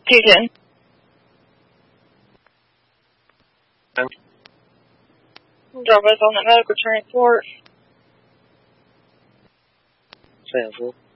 210. Drop us on that medical transport. 摄影师。